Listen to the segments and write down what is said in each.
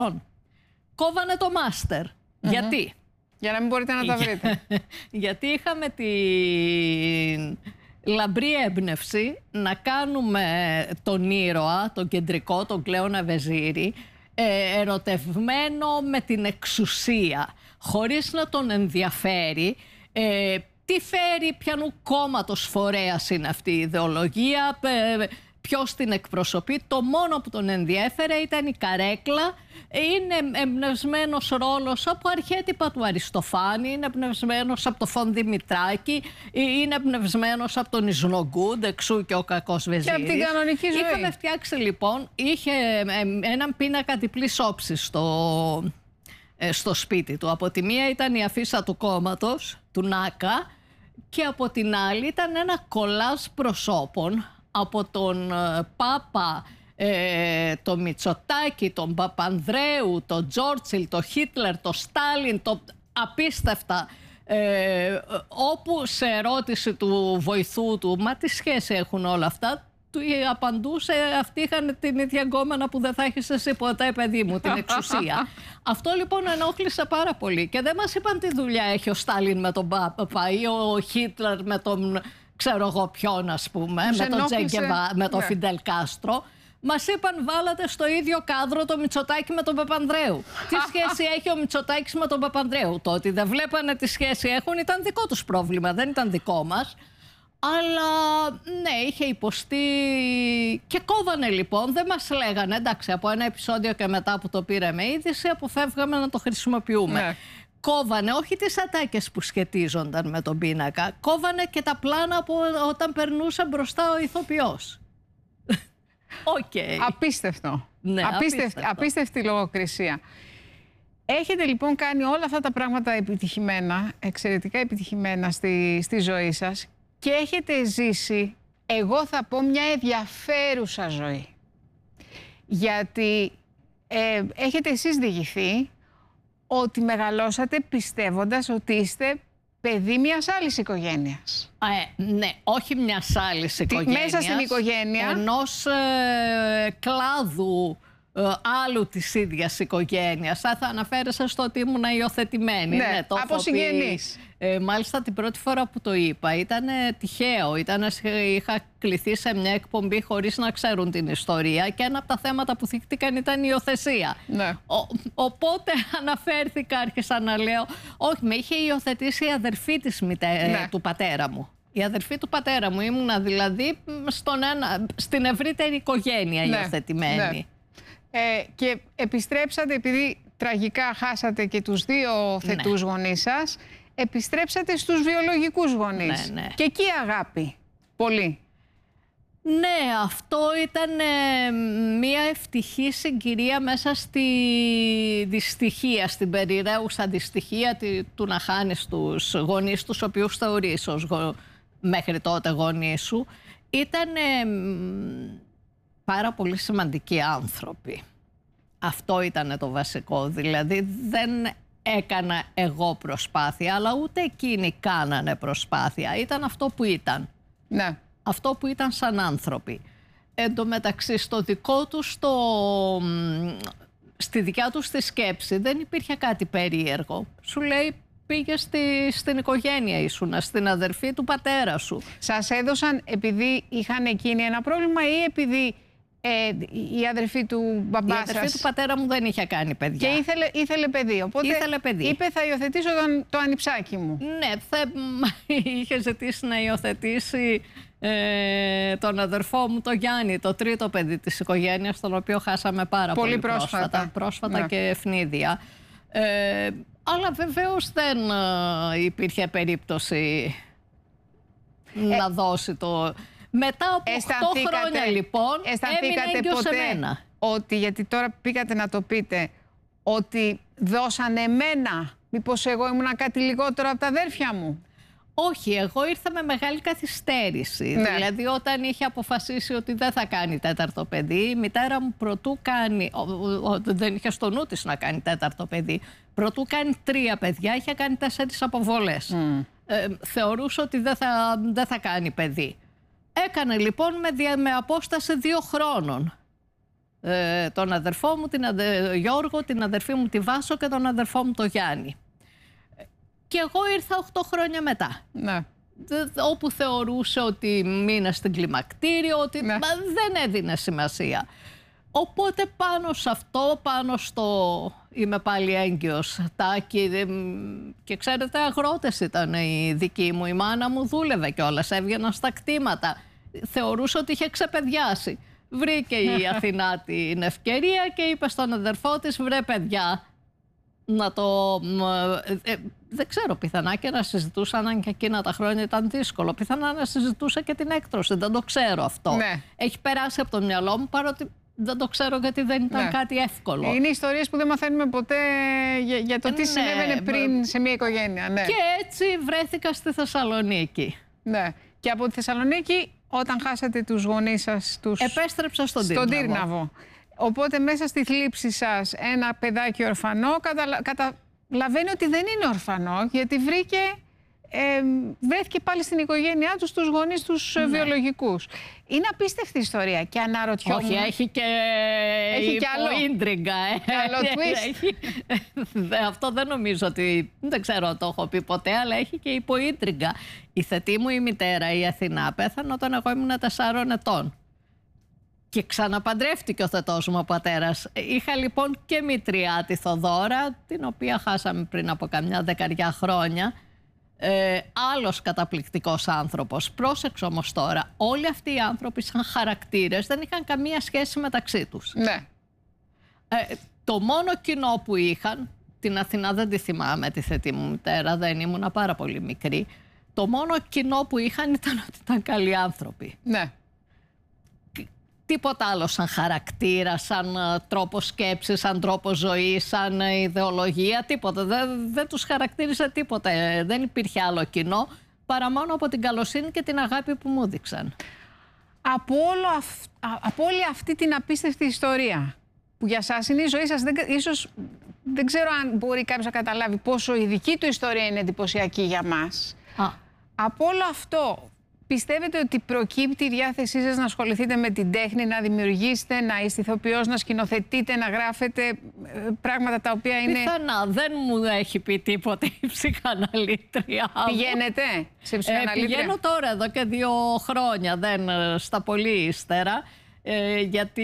Κόβανε το μάστερ. Γιατί? Για να μην μπορείτε να τα βρείτε. Γιατί είχαμε την λαμπρή έμπνευση να κάνουμε τον ήρωα, τον κεντρικό, τον Κλέονα Βεζίρη, ερωτευμένο με την εξουσία, χωρίς να τον ενδιαφέρει τι φέρει, ποιανού κόμματος φορέας είναι αυτή η ιδεολογία, ποιος την εκπροσωπεί. Το μόνο που τον ενδιέφερε ήταν η καρέκλα. Είναι εμπνευσμένος ρόλος από αρχέτυπα του Αριστοφάνη, είναι εμπνευσμένος από το Φον Δημητράκη, είναι εμπνευσμένος από τον Ισνογκούντ, εξού και ο κακός Βεζίρης. Και από την κανονική ζωή. Είχαμε φτιάξει λοιπόν, είχε έναν πίνακα διπλής όψης στο σπίτι του. Από τη μία ήταν η αφίσα του κόμματος, του ΝΑΚΑ, και από την άλλη ήταν ένα κολάζ προσώπων από τον Πάπα, τον Μητσοτάκη, τον Παπανδρέου, τον Τζόρτσιλ, τον Χίτλερ, τον Στάλιν, απίστευτα, όπου σε ερώτηση του βοηθού του «Μα τι σχέση έχουν όλα αυτά?» του απαντούσε «Αυτοί είχαν την ίδια γκόμενα που δεν θα έχεις εσύ ποτέ, παιδί μου, την εξουσία». Αυτό λοιπόν ενόχλησε πάρα πολύ και δεν μας είπαν τι δουλειά έχει ο Στάλιν με τον Πάπα ή ο Χίτλερ με τον ξέρω εγώ ποιον, ας πούμε, με τον Τζέγκεβα, με τον Φιντελ Κάστρο. Μας είπαν βάλατε στο ίδιο κάδρο το Μητσοτάκη με τον Παπανδρέου. Τι σχέση έχει ο Μητσοτάκης με τον Παπανδρέου? Το ότι δεν βλέπανε τι σχέση έχουν ήταν δικό τους πρόβλημα, δεν ήταν δικό μας. Αλλά ναι, είχε υποστεί και κόβανε λοιπόν, δεν μας λέγανε. Εντάξει, από ένα επεισόδιο και μετά που το πήραμε είδηση, αποφεύγαμε να το χρησιμοποιούμε. Ναι. Κόβανε όχι τις ατάκες που σχετίζονταν με τον πίνακα, κόβανε και τα πλάνα που όταν περνούσε μπροστά ο ηθοποιός. Okay. Απίστευτο. Ναι, απίστευτη λογοκρισία. Έχετε λοιπόν κάνει όλα αυτά τα πράγματα επιτυχημένα, εξαιρετικά επιτυχημένα στη ζωή σας και έχετε ζήσει, εγώ θα πω, μια ενδιαφέρουσα ζωή. Γιατί έχετε εσείς διηγηθεί ότι μεγαλώσατε πιστεύοντας ότι είστε παιδί μιας άλλης οικογένειας. Ναι, όχι μιας άλλης οικογένειας. Μέσα στην οικογένεια. Ενός κλάδου άλλου της ίδιας οικογένειας. Θα αναφέρεσαι στο ότι ήμουν υιοθετημένη. Ναι, το από συγγενείς. Μάλιστα την πρώτη φορά που το είπα ήταν τυχαίο. Είχα κληθεί σε μια εκπομπή χωρίς να ξέρουν την ιστορία και ένα από τα θέματα που θυχτήκαν ήταν η υιοθεσία. Ναι. Οπότε αναφέρθηκα, άρχισα να λέω, όχι, με είχε υιοθετήσει η αδερφή του πατέρα μου. Η αδερφή του πατέρα μου, ήμουνα δηλαδή στην ευρύτερη οικογένεια υιοθετημένη. Ναι. Και επιστρέψατε, επειδή τραγικά χάσατε και τους δύο θετούς γονείς σας, επιστρέψατε στους βιολογικούς γονείς. Ναι. Και εκεί αγάπη. Πολύ. Ναι, αυτό ήταν μια ευτυχή συγκυρία μέσα στη δυστυχία, στην περιραίουσα δυστυχία του να χάνεις τους γονείς τους οποίους θεωρείς ως μέχρι τότε γονείς σου. Ήταν πάρα πολύ σημαντικοί άνθρωποι. Αυτό ήταν το βασικό. Δηλαδή δεν έκανα εγώ προσπάθεια, αλλά ούτε εκείνοι κάνανε προσπάθεια. Ήταν αυτό που ήταν. Ναι. Αυτό που ήταν σαν άνθρωποι. Εν τω μεταξύ, στο δικό τους στη δικιά τους τη σκέψη δεν υπήρχε κάτι περίεργο. Σου λέει πήγε στην οικογένεια ήσουνα, στην αδερφή του πατέρα σου. Σας έδωσαν επειδή είχαν εκείνοι ένα πρόβλημα ή επειδή η αδερφή του μπαμπά σας? Η αδερφή του πατέρα μου δεν είχε κάνει παιδιά. Και ήθελε παιδί. Οπότε ήθελε παιδί. Είπε θα υιοθετήσω το ανιψάκι μου. Ναι, είχε ζητήσει να υιοθετήσει τον αδερφό μου, τον Γιάννη, το τρίτο παιδί της οικογένειας, τον οποίο χάσαμε πάρα πολύ πρόσφατα ναι. Και ευνίδια. Αλλά βεβαίως δεν υπήρχε περίπτωση να δώσει το... Μετά από 8 χρόνια λοιπόν έμεινε έγκυος σε μένα. Ότι, γιατί τώρα πήγατε να το πείτε, ότι δώσανε εμένα, μήπως εγώ ήμουνα κάτι λιγότερο από τα αδέρφια μου? Όχι, εγώ ήρθα με μεγάλη καθυστέρηση. Ναι. Δηλαδή όταν είχε αποφασίσει ότι δεν θα κάνει τέταρτο παιδί, η μητέρα μου προτού κάνει, δεν είχε στο νου της να κάνει τέταρτο παιδί, προτού κάνει 3 παιδιά, είχε κάνει 4 αποβολές. Θεωρούσε ότι δεν θα κάνει παιδί. Έκανε λοιπόν με απόσταση 2 χρόνων. τον αδερφό μου, Γιώργο, την αδερφή μου τη Βάσο και τον αδερφό μου τον Γιάννη. Και εγώ ήρθα 8 χρόνια μετά. Ναι. Όπου θεωρούσε ότι μείνε στην κλιμακτήριο, ότι Ναι. δεν έδινε σημασία. Οπότε πάνω σε αυτό, πάνω στο είμαι πάλι έγκυος, τάκι, και ξέρετε αγρότες ήταν οι δικοί μου, η μάνα μου δούλευε κιόλας, έβγαιναν στα κτήματα, θεωρούσε ότι είχε ξεπαιδιάσει. Βρήκε η Αθηνά την ευκαιρία και είπε στον αδερφό της, βρε παιδιά, να το... δεν ξέρω, πιθανά και να συζητούσαν, αν και εκείνα τα χρόνια ήταν δύσκολο. Πιθανά να συζητούσα και την έκτρωση, δεν το ξέρω αυτό. Ναι. Έχει περάσει από το μυαλό μου, παρότι δεν το ξέρω γιατί δεν ήταν κάτι εύκολο. Είναι ιστορίες που δεν μαθαίνουμε ποτέ για το τι συνέβαινε πριν σε μια οικογένεια. Ναι. Και έτσι βρέθηκα στη Θεσσαλονίκη. Ναι. Και από τη Θεσσαλονίκη, όταν χάσατε τους γονείς σας... Επέστρεψα στον Τύρναβο. Οπότε μέσα στη θλίψη σας ένα παιδάκι ορφανό καταλαβαίνει ότι δεν είναι ορφανό, γιατί βρέθηκε πάλι στην οικογένειά τους, τους γονείς τους βιολογικούς. Είναι απίστευτη ιστορία και αναρωτιόμουν... Όχι, έχει και υποίντριγκα. Άλλο twist. Αυτό δεν νομίζω ότι... Δεν ξέρω αν το έχω πει ποτέ, αλλά έχει και υποίντριγκα. Η θετή μου η μητέρα, η Αθηνά, πέθανε όταν εγώ ήμουν 4 ετών. Και ξαναπαντρεύτηκε ο θετός μου ο πατέρας. Είχα λοιπόν και μητριά τη Θοδώρα, την οποία χάσαμε πριν από καμιά 10 χρόνια. Άλλος καταπληκτικός άνθρωπος. Πρόσεξε όμως τώρα, όλοι αυτοί οι άνθρωποι σαν χαρακτήρες δεν είχαν καμία σχέση μεταξύ τους. Ναι. Το μόνο κοινό που είχαν, την Αθηνά δεν τη θυμάμαι, τη θετή μου μητέρα, δεν ήμουνα πάρα πολύ μικρή. Το μόνο κοινό που είχαν ήταν ότι ήταν καλοί άνθρωποι. Ναι. Τίποτα άλλο σαν χαρακτήρα, σαν τρόπο σκέψης, σαν τρόπο ζωής, σαν ιδεολογία, τίποτα. Δεν τους χαρακτήρισε τίποτα. Δεν υπήρχε άλλο κοινό παρά μόνο από την καλοσύνη και την αγάπη που μου έδειξαν. Από όλη αυτή την απίστευτη ιστορία που για σας είναι η ζωή σας, ίσως δεν ξέρω αν μπορεί κάποιος να καταλάβει πόσο η δική του ιστορία είναι εντυπωσιακή για μας. Από όλο αυτό... Πιστεύετε ότι προκύπτει η διάθεσή σας να ασχοληθείτε με την τέχνη, να δημιουργήσετε, να είστε ηθοποιός, να σκηνοθετείτε, να γράφετε πράγματα τα οποία είναι... Πιθανά, δεν μου έχει πει τίποτε η ψυχαναλήτρια. Πηγαίνετε σε ψυχαναλήτρια? Πηγαίνω τώρα εδώ και 2 χρόνια, στα πολύ ύστερα, γιατί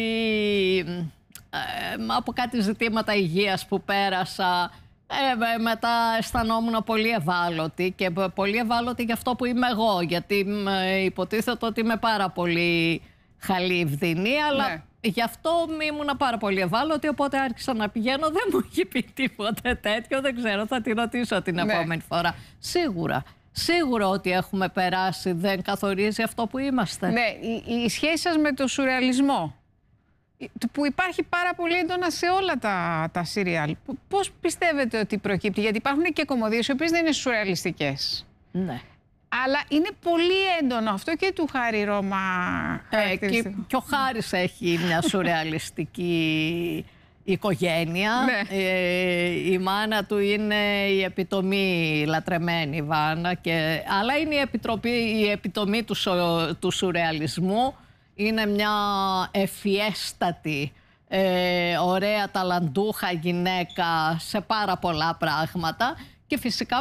από κάτι ζητήματα υγείας που πέρασα, μετά αισθανόμουν πολύ ευάλωτη και πολύ ευάλωτη για αυτό που είμαι εγώ, γιατί υποτίθεται ότι είμαι πάρα πολύ χαλίβδινη, αλλά γι' αυτό ήμουν πάρα πολύ ευάλωτη, οπότε άρχισα να πηγαίνω. Δεν μου έχει πει τίποτε τέτοιο, δεν ξέρω, θα τη ρωτήσω την επόμενη φορά. Σίγουρα ότι έχουμε περάσει δεν καθορίζει αυτό που είμαστε. Ναι, η σχέση σας με το σουρεαλισμό, που υπάρχει πάρα πολύ έντονα σε όλα τα σύριαλ. Πώς πιστεύετε ότι προκύπτει? Γιατί υπάρχουν και κωμωδίες οι οποίες δεν είναι σουρεαλιστικές. Ναι. Αλλά είναι πολύ έντονο αυτό και του Χάρη Ρώμα. Και ο Χάρης έχει μια σουρεαλιστική οικογένεια. Ναι. Η μάνα του είναι η επιτομή λατρεμένη Βάνα, αλλά είναι η επιτομή του σουρεαλισμού. Είναι μια ευφιέστατη, ωραία ταλαντούχα γυναίκα σε πάρα πολλά πράγματα και φυσικά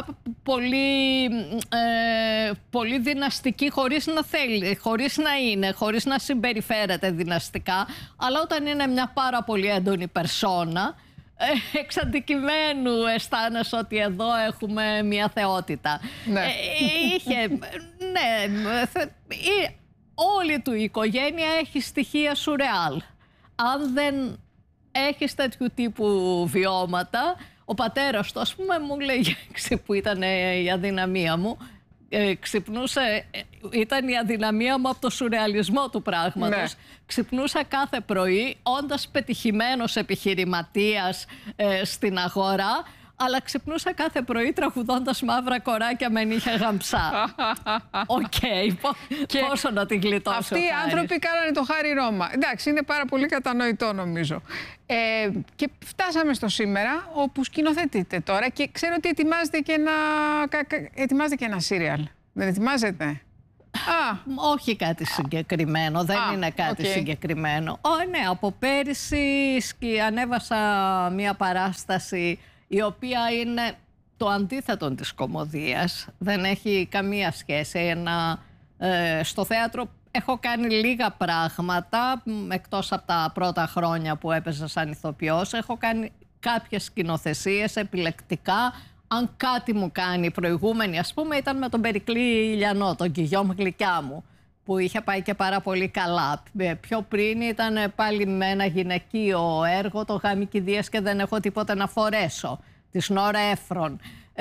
πολύ δυναστική, χωρίς να θέλει, χωρίς να συμπεριφέρεται δυναστικά, αλλά όταν είναι μια πάρα πολύ έντονη περσόνα, εξ αντικειμένου αισθάνεσαι ότι εδώ έχουμε μια θεότητα. Ναι. Όλη του η οικογένεια έχει στοιχεία σουρεάλ. Αν δεν έχεις τέτοιου τύπου βιώματα, ο πατέρας του, ας πούμε, μου λέει, που ήταν η αδυναμία μου, ξυπνούσε, ήταν η αδυναμία μου από το σουρεαλισμό του πράγματος. Ναι. Ξυπνούσα κάθε πρωί, όντας πετυχημένος επιχειρηματίας στην αγορά, αλλά ξυπνούσα κάθε πρωί τραγουδώντας «Μαύρα κοράκια με νύχια γαμψά». Πόσο να την γλιτώσω. Αυτοί οι άνθρωποι κάνανε το Χάρη Ρώμα. Εντάξει, είναι πάρα πολύ κατανοητό νομίζω. Και φτάσαμε στο σήμερα, όπου σκηνοθετείτε τώρα και ξέρω ότι ετοιμάζετε και ένα σύριαλ. Δεν ετοιμάζετε? Όχι κάτι συγκεκριμένο, δεν είναι κάτι συγκεκριμένο. Ναι, από πέρυσι ανέβασα μια παράσταση η οποία είναι το αντίθετο της κωμωδίας. Δεν έχει καμία σχέση. Στο θέατρο έχω κάνει λίγα πράγματα, εκτός από τα πρώτα χρόνια που έπαιζα σαν ηθοποιός. Έχω κάνει κάποιες σκηνοθεσίες επιλεκτικά. Αν κάτι μου κάνει η προηγούμενη, ας πούμε, ήταν με τον Περικλή Ηλιανό, τον Γκυγιόμ Γλυκιά μου, που είχε πάει και πάρα πολύ καλά. Πιο πριν ήταν πάλι με ένα γυναικείο έργο, το Γαμικηδίες και δεν έχω τίποτα να φορέσω, της Νόρα Έφρον.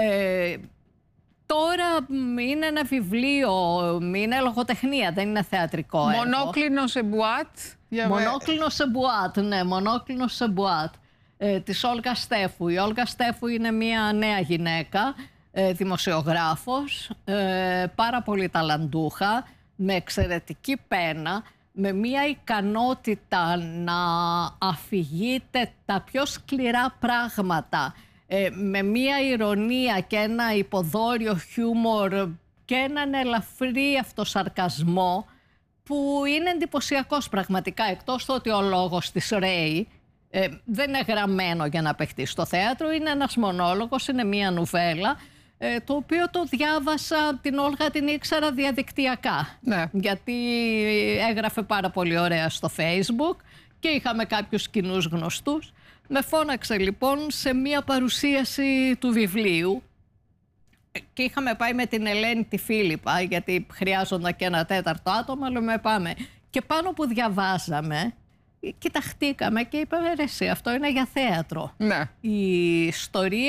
Τώρα είναι ένα βιβλίο, είναι λογοτεχνία, δεν είναι θεατρικό έργο. Μονόκλινο σε μπουάτ. Μονόκλινο σε μπουάτ, ναι, μονόκλινο σε μπουάτ. Της Όλγα Στέφου. Η Όλγα Στέφου είναι μια νέα γυναίκα, δημοσιογράφος, πάρα πολύ ταλαντούχα, με εξαιρετική πένα, με μια ικανότητα να αφηγείται τα πιο σκληρά πράγματα, με μια ηρωνία και ένα υποδόριο χιούμορ και έναν ελαφρύ αυτοσαρκασμό που είναι εντυπωσιακός πραγματικά, εκτός το ότι ο λόγος της ρέει. Δεν είναι γραμμένο για να παιχτεί στο θέατρο, είναι ένας μονόλογος, είναι μία νουβέλα, το οποίο το διάβασα, την Όλγα την ήξερα διαδικτυακά, γιατί έγραφε πάρα πολύ ωραία στο Facebook και είχαμε κάποιους κοινούς γνωστούς. Με φώναξε λοιπόν σε μία παρουσίαση του βιβλίου και είχαμε πάει με την Ελένη τη Φίλιππα, γιατί χρειάζονταν και ένα τέταρτο άτομο, αλλά πάμε. Και πάνω που διαβάζαμε, κοιταχτήκαμε και είπαμε, ρε εσύ, αυτό είναι για θέατρο. Ναι. Η ιστορία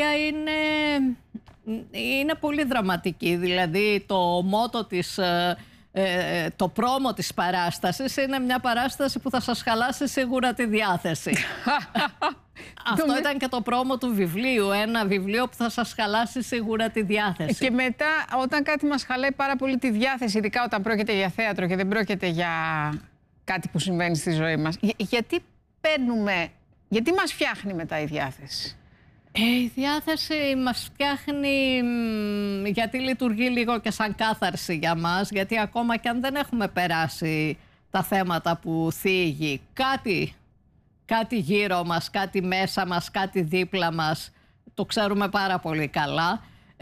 είναι πολύ δραματική. Δηλαδή το μότο της, το πρόμο της παράστασης είναι μια παράσταση που θα σας χαλάσει σίγουρα τη διάθεση. Αυτό ήταν και το πρόμο του βιβλίου. Ένα βιβλίο που θα σας χαλάσει σίγουρα τη διάθεση. Και μετά, όταν κάτι μας χαλάει πάρα πολύ τη διάθεση, ειδικά όταν πρόκειται για θέατρο και δεν πρόκειται για κάτι που συμβαίνει στη ζωή μας, γιατί μας φτιάχνει μετά η διάθεση? Η διάθεση μας φτιάχνει γιατί λειτουργεί λίγο και σαν κάθαρση για μας, γιατί ακόμα και αν δεν έχουμε περάσει τα θέματα που θίγει, κάτι γύρω μας, κάτι μέσα μας, κάτι δίπλα μας, το ξέρουμε πάρα πολύ καλά.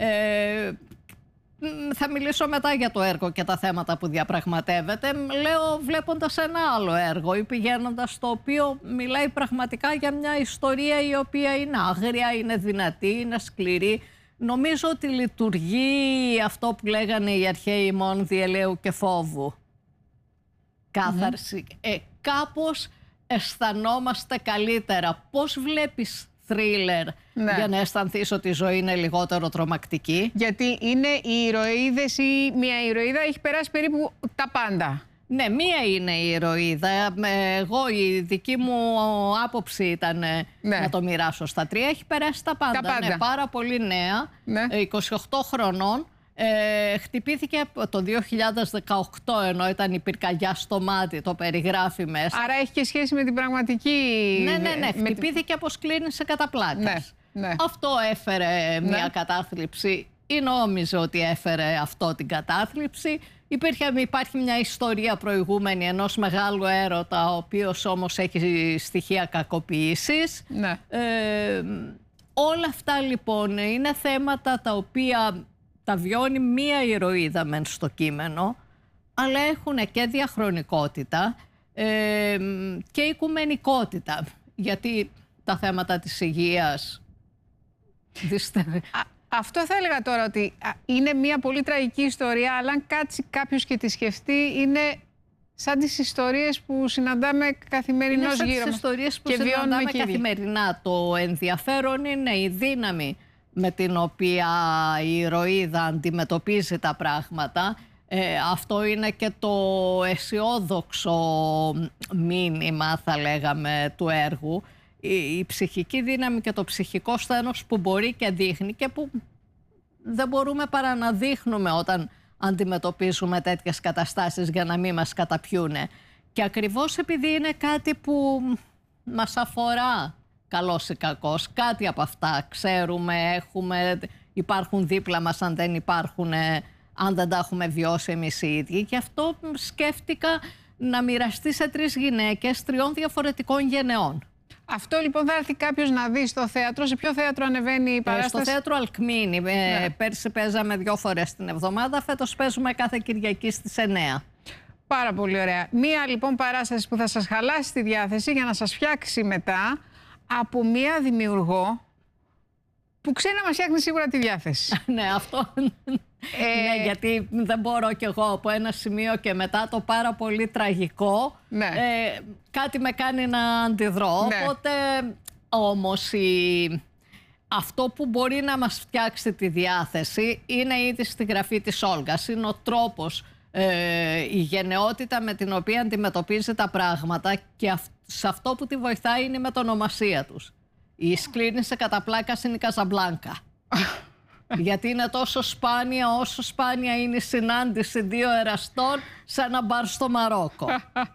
Θα μιλήσω μετά για το έργο και τα θέματα που διαπραγματεύεται. Λέω βλέποντας ένα άλλο έργο ή πηγαίνοντας στο οποίο μιλάει πραγματικά για μια ιστορία η οποία είναι άγρια, είναι δυνατή, είναι σκληρή. Νομίζω ότι λειτουργεί αυτό που λέγανε οι αρχαίοι μόνδοι ελαίου και φόβου. Κάθαρση. Κάπως αισθανόμαστε καλύτερα. Πώς βλέπεις θρίλερ για να αισθανθείς ότι η ζωή είναι λιγότερο τρομακτική? Γιατί είναι οι ηρωίδες ή μια ηρωίδα έχει περάσει περίπου τα πάντα. Ναι, μία είναι η ηρωίδα. Εγώ η δική μου άποψη ήταν να το μοιράσω στα τρία. Έχει περάσει τα πάντα. Ναι, πάρα πολύ νέα, 28 χρονών. Χτυπήθηκε το 2018, ενώ ήταν η πυρκαγιά στο μάτι, το περιγράφει μέσα. Άρα έχει και σχέση με την πραγματική... Ναι, χτυπήθηκε από σκλήνηση κατά πλάκας. Αυτό έφερε μια κατάθλιψη ή νόμιζε ότι έφερε αυτό την κατάθλιψη. Υπάρχει μια ιστορία προηγούμενη ενός μεγάλου έρωτα, ο οποίος όμως έχει στοιχεία κακοποίησης. Όλα αυτά λοιπόν είναι θέματα τα οποία τα βιώνει μία ηρωίδα μεν στο κείμενο, αλλά έχουν και διαχρονικότητα και οικουμενικότητα. Γιατί τα θέματα της υγείας... Αυτό θα έλεγα τώρα, ότι είναι μια πολύ τραγική ιστορία, αλλά αν κάτσει κάποιος και τη σκεφτεί, είναι σαν τις ιστορίες που συναντάμε καθημερινώς γύρω μας. Είναι σαν τις ιστορίες που συναντάμε καθημερινά. Το ενδιαφέρον είναι η δύναμη με την οποία η ηρωίδα αντιμετωπίζει τα πράγματα. Αυτό είναι και το αισιόδοξο μήνυμα, θα λέγαμε, του έργου. Η ψυχική δύναμη και το ψυχικό σθένος που μπορεί και δείχνει και που δεν μπορούμε παρά να δείχνουμε όταν αντιμετωπίζουμε τέτοιες καταστάσεις για να μην μας καταπιούνε. Και ακριβώς επειδή είναι κάτι που μας αφορά, καλός ή κακός, κάτι από αυτά ξέρουμε, υπάρχουν δίπλα μας αν δεν υπάρχουν αν δεν τα έχουμε βιώσει εμείς οι ίδιοι. Και αυτό σκέφτηκα να μοιραστεί σε 3 γυναίκες 3 διαφορετικών γενεών. Αυτό λοιπόν θα έρθει κάποιος να δει στο θέατρο. Σε ποιο θέατρο ανεβαίνει η παράσταση? Στο θέατρο Αλκμίνη. Πέρσι παίζαμε 2 φορές την εβδομάδα, φέτος παίζουμε κάθε Κυριακή στις 9. Πάρα πολύ ωραία. Μία λοιπόν παράσταση που θα σας χαλάσει τη διάθεση για να σας φτιάξει μετά από μία δημιουργό που ξέρει να μας φτιάχνει σίγουρα τη διάθεση. Ναι, αυτό. Ναι, γιατί δεν μπορώ κι εγώ από ένα σημείο και μετά το πάρα πολύ τραγικό. Ναι. Κάτι με κάνει να αντιδρώ. Ναι. Οπότε όμως αυτό που μπορεί να μας φτιάξει τη διάθεση είναι ήδη στη γραφή της Όλγας. Είναι ο τρόπος, η γενναιότητα με την οποία αντιμετωπίζει τα πράγματα και σε αυτό που τη βοηθάει είναι η μετονομασία τους. Η Σκλήνησε κατά πλάκας είναι η Καζαμπλάνκα. Γιατί είναι τόσο σπάνια όσο σπάνια είναι η συνάντηση 2 εραστών σε ένα μπαρ στο Μαρόκο.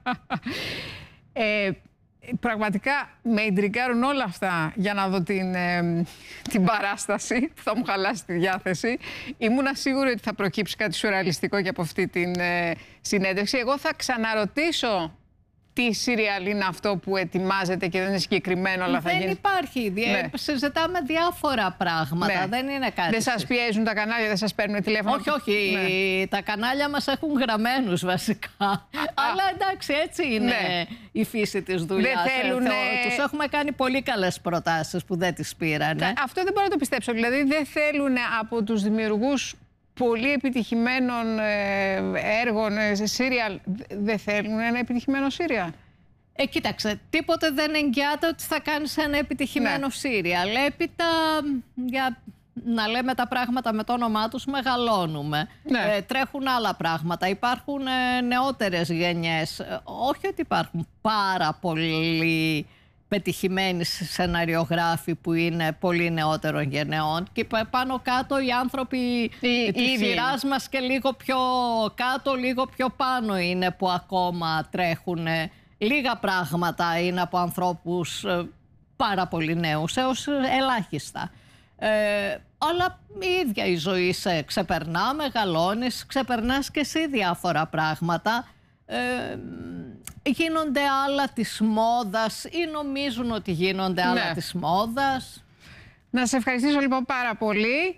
Πραγματικά με ιντριγκάρουν όλα αυτά για να δω την παράσταση που θα μου χαλάσει τη διάθεση. Ήμουνα σίγουρη ότι θα προκύψει κάτι σουρεαλιστικό και από αυτή την συνέντευξη. Εγώ θα ξαναρωτήσω τι σύριαλ είναι αυτό που ετοιμάζεται και δεν είναι συγκεκριμένο, αλλά θα γίνει. Δεν υπάρχει. Ναι. Συζητάμε διάφορα πράγματα. Ναι. Δεν είναι κάτι. Δεν σας πιέζουν τα κανάλια, δεν σας παίρνουν τηλέφωνο? Όχι, όχι. Ναι. Τα κανάλια μας έχουν γραμμένους βασικά. Αλλά εντάξει, έτσι είναι η φύση της δουλειάς. Τους έχουμε κάνει πολύ καλές προτάσεις που δεν τις πήρανε. Αυτό δεν μπορώ να το πιστέψω. Δηλαδή δεν θέλουν από τους δημιουργούς πολύ επιτυχημένων έργων σε σύριαλ, δεν θέλουν ένα επιτυχημένο σύριαλ? Κοίταξε, τίποτε δεν εγγυάται ότι θα κάνεις ένα επιτυχημένο σύριαλ. Έπειτα, για να λέμε τα πράγματα με το όνομά τους, μεγαλώνουμε. Τρέχουν άλλα πράγματα. Υπάρχουν νεότερες γενιές. Όχι ότι υπάρχουν πάρα πολλοί πετυχημένοι σεναριογράφοι που είναι πολύ νεότερων γενεών και πάνω κάτω οι άνθρωποι της σειράς μας και λίγο πιο κάτω, λίγο πιο πάνω είναι που ακόμα τρέχουν. Λίγα πράγματα είναι από ανθρώπους πάρα πολύ νέους έως ελάχιστα. Αλλά η ίδια η ζωή σε ξεπερνά, μεγαλώνεις, ξεπερνάς και εσύ διάφορα πράγματα. Γίνονται άλλα της μόδας ή νομίζουν ότι γίνονται άλλα της μόδας. Να σε ευχαριστήσω λοιπόν πάρα πολύ.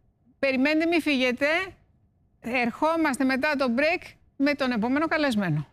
Περιμένετε, μην φύγετε. Ερχόμαστε μετά το break με τον επόμενο καλεσμένο.